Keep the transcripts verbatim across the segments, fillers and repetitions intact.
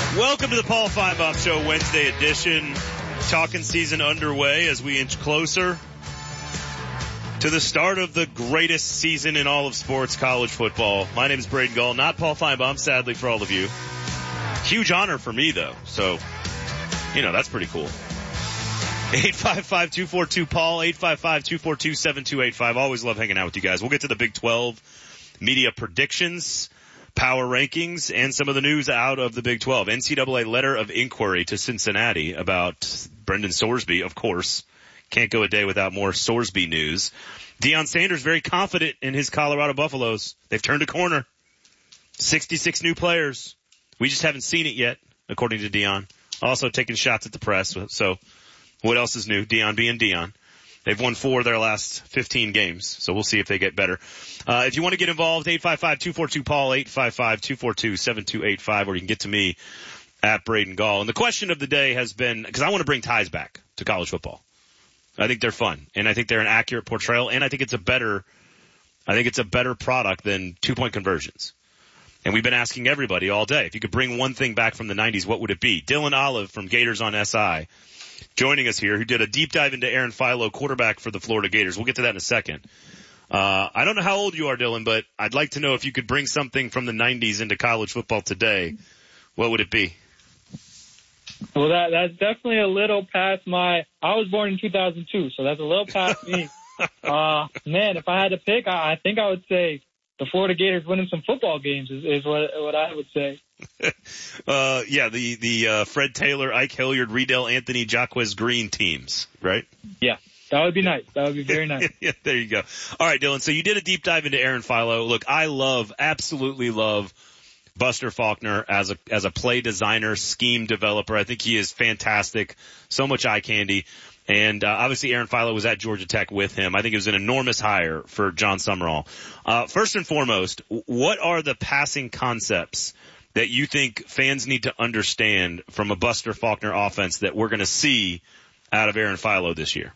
Welcome to the Paul Feinbaum Show Wednesday edition. Talking season underway as we inch closer to the start of the greatest season in all of sports, college football. My name is Braden Gall, not Paul Feinbaum, sadly for all of you. Huge honor for me, though. So, you know, that's pretty cool. eight five five, two four two, Paul, eight five five, two four two, seven two eight five. Always love hanging out with you guys. We'll get to the Big twelve media predictions, power rankings, and some of the news out of the Big twelve. N C double A letter of inquiry to Cincinnati about Brendan Sorsby, of course. Can't go a day without more Sorsby news. Deion Sanders very confident in his Colorado Buffaloes. They've turned a corner. sixty-six new players. We just haven't seen it yet, according to Deion. Also taking shots at the press. So what else is new? Deion being Deion. They've won four of their last fifteen games, so we'll see if they get better. Uh, if you want to get involved, eight five five, two four two, Paul, eight five five, two four two, seven two eight five, or you can get to me at Braden Gall. And the question of the day has been, because I want to bring ties back to college football. I think they're fun, and I think they're an accurate portrayal, and I think it's a better, I think it's a better product than two-point conversions. And we've been asking everybody all day, if you could bring one thing back from the nineties, what would it be? Dylan Olive from Gators on S I joining us here, who did a deep dive into Aaron Philo, quarterback for the Florida Gators. We'll get to that in a second. Uh, I don't know how old you are, Dylan, but I'd like to know if you could bring something from the nineties into college football today, what would it be? Well, that that's definitely a little past my – I was born in two thousand two, so that's a little past me. uh, man, if I had to pick, I, I think I would say the Florida Gators winning some football games is, is what what I would say. uh, yeah, the, the uh, Fred Taylor, Ike Hilliard, Riedel, Anthony, Jaquez Green teams, right? Yeah. That would be nice. That would be very nice. Yeah, there you go. All right, Dylan. So you did a deep dive into Aaron Philo. Look, I love, absolutely love Buster Faulkner as a as a play designer, scheme developer. I think he is fantastic. So much eye candy. And uh, obviously Aaron Philo was at Georgia Tech with him. I think it was an enormous hire for John Summerall. Uh, first and foremost, what are the passing concepts that you think fans need to understand from a Buster Faulkner offense that we're going to see out of Aaron Philo this year?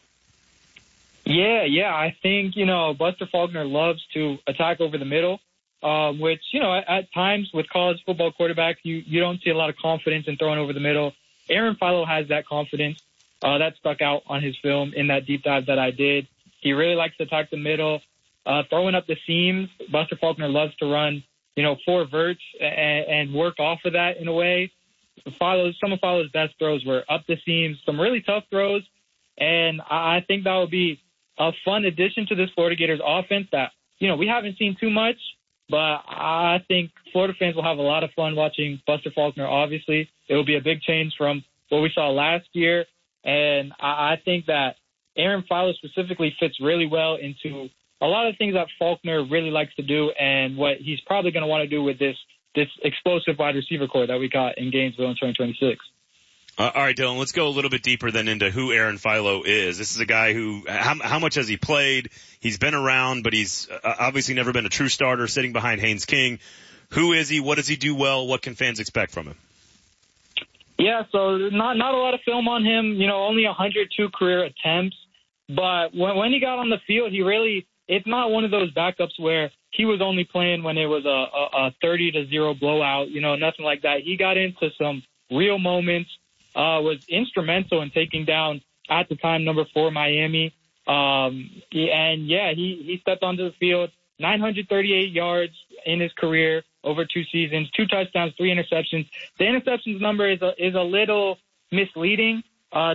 Yeah, yeah. I think, you know, Buster Faulkner loves to attack over the middle, um, which, you know, at, at times with college football quarterbacks, you, you don't see a lot of confidence in throwing over the middle. Aaron Philo has that confidence. Uh, that stuck out on his film in that deep dive that I did. He really likes to attack the middle, uh, throwing up the seams. Buster Faulkner loves to run, you know, four verts and, and work off of that in a way. Philo's, some of Philo's best throws were up the seams, some really tough throws. And I, I think that would be a fun addition to this Florida Gators offense that, you know, we haven't seen too much, but I think Florida fans will have a lot of fun watching Buster Faulkner. Obviously, it will be a big change from what we saw last year. And I think that Aaron Philo specifically fits really well into a lot of things that Faulkner really likes to do and what he's probably going to want to do with this this explosive wide receiver core that we got in Gainesville in twenty twenty-six. Uh, all right, Dylan, let's go a little bit deeper then into who Aaron Philo is. This is a guy who, how, how much has he played? He's been around, but he's uh, obviously never been a true starter sitting behind Haynes King. Who is he? What does he do well? What can fans expect from him? Yeah, so not not a lot of film on him, you know, only one hundred two career attempts. But when, when he got on the field, he really, it's not one of those backups where he was only playing when it was a, a, a thirty to zero blowout, you know, nothing like that. He got into some real moments, uh, was instrumental in taking down, at the time, number four Miami. Um, and, yeah, he, he stepped onto the field, nine hundred thirty-eight yards in his career over two seasons, two touchdowns, three interceptions. The interceptions number is a, is a little misleading. Uh,